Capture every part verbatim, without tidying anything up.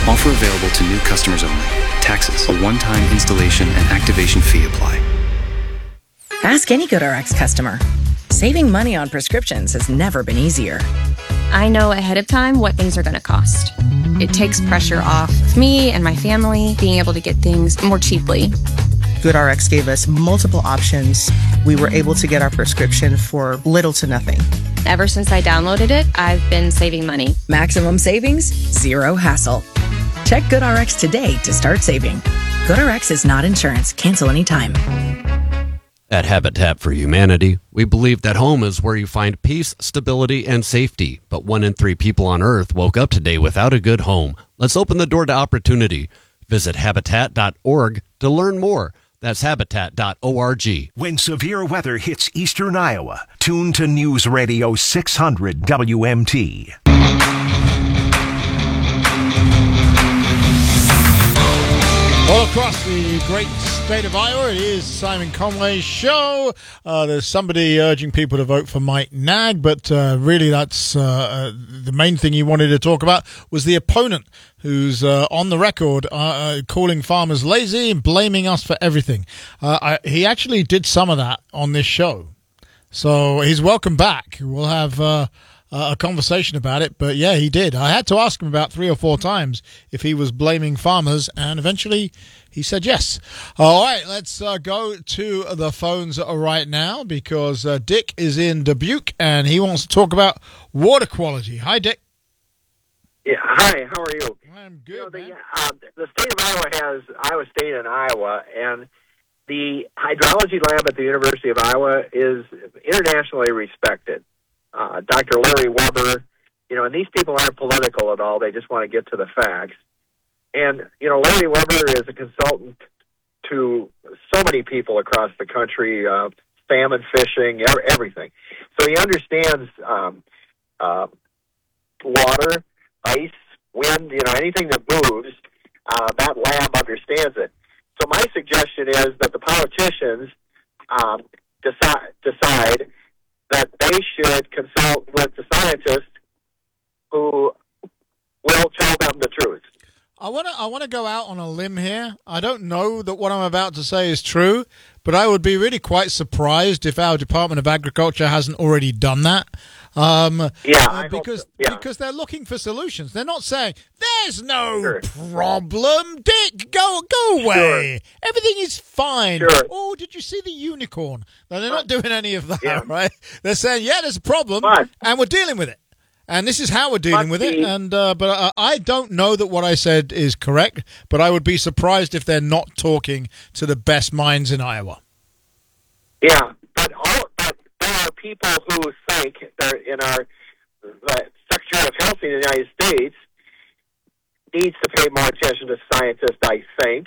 Offer available to new customers only. Taxes, a one-time installation and activation fee apply. Ask any GoodRx customer. Saving money on prescriptions has never been easier. I know ahead of time what things are going to cost. It takes pressure off me and my family being able to get things more cheaply. GoodRx gave us multiple options. We were able to get our prescription for little to nothing. Ever since I downloaded it, I've been saving money. Maximum savings, zero hassle. Check GoodRx today to start saving. GoodRx is not insurance. Cancel anytime. At Habitat for Humanity, we believe that home is where you find peace, stability, and safety. But one in three people on Earth woke up today without a good home. Let's open the door to opportunity. Visit habitat dot org to learn more. That's habitat dot org. When severe weather hits eastern Iowa, tune to News Radio six hundred W M T. All across the great state of Iowa, it is Simon Conway's show. Uh, there's somebody urging people to vote for Mike Nag, but uh, really that's uh, uh, the main thing he wanted to talk about was the opponent who's uh, on the record uh, uh, calling farmers lazy and blaming us for everything. Uh, I, he actually did some of that on this show. So he's welcome back. We'll have uh, a conversation about it. But, yeah, he did. I had to ask him about three or four times if he was blaming farmers, and eventually he said yes. All right, let's uh, go to the phones right now because uh, Dick is in Dubuque, and he wants to talk about water quality. Hi, Dick. Yeah, hi, how are you? I'm good, you know, the, man. uh, the state of Iowa has Iowa State and Iowa, and the hydrology lab at the University of Iowa is internationally respected. Uh, Doctor Larry Weber, you know, and these people aren't political at all. They just want to get to the facts. And, you know, Larry Weber is a consultant to so many people across the country, uh, salmon fishing, everything. So he understands um, uh, water, ice, wind, you know, anything that moves, uh, that lab understands it. So my suggestion is that the politicians um, decide, decide that they should consult with the scientists who will tell them the truth. I want to I want to go out on a limb here. I don't know that what I'm about to say is true, but I would be really quite surprised if our Department of Agriculture hasn't already done that. Um, yeah, uh, because so. yeah. because they're looking for solutions. They're not saying there's no sure. problem, Dick. Go go away. Sure. Everything is fine. Sure. Oh, did you see the unicorn? No, they're not but, doing any of that, yeah. right? They're saying yeah, there's a problem, but, and we're dealing with it. And this is how we're dealing with it. And uh, but uh, I don't know that what I said is correct, but I would be surprised if they're not talking to the best minds in Iowa. Yeah, but, all, but there are people who think that in our uh, Secretary of Health in the United States needs to pay more attention to scientists, I think.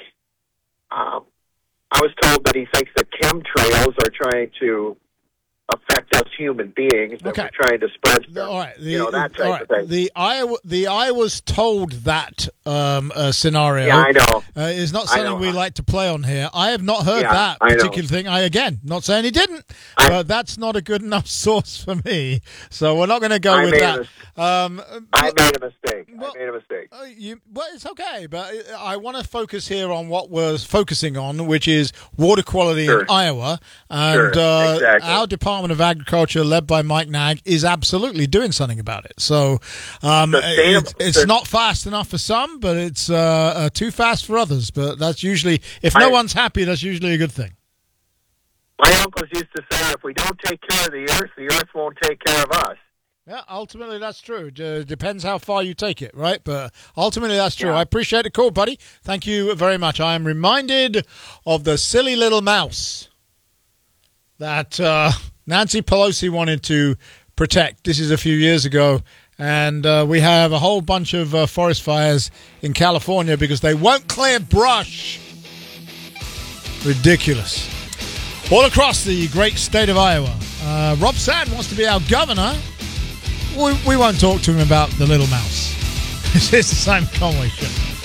Um, I was told that he thinks that chemtrails are trying to affect us human beings that okay. we're trying to spread from, all right. The, you know, that type all right. of thing. The Iowa, the Iowa's told that um, uh, scenario yeah, I know. Uh, is not something we like to play on here. I have not heard yeah, that I particular know. thing. I, again, not saying he didn't, I, but that's not a good enough source for me. So we're not going to go I with that. Mis- um, I made a mistake. Well, I made a mistake. Uh, you, well, it's okay, but I want to focus here on what we're focusing on, which is water quality sure. in Iowa. And sure. uh, exactly. our Department of Agriculture, led by Mike Nag, is absolutely doing something about it. So um, it's, it's not fast enough for some, but it's uh, uh, too fast for others. But that's usually, if no I, one's happy, that's usually a good thing. My uncles used to say, if we don't take care of the earth, the earth won't take care of us. Yeah, ultimately that's true. It depends how far you take it, right? But ultimately that's true. Yeah. I appreciate the call, buddy. Thank you very much. I am reminded of the silly little mouse that uh, Nancy Pelosi wanted to protect. This is a few years ago, and uh, we have a whole bunch of uh, forest fires in California because they won't clear brush. Ridiculous. All across the great state of Iowa. Uh, Rob Sand wants to be our governor. We, we won't talk to him about the little mouse. This is the Simon Conway Show.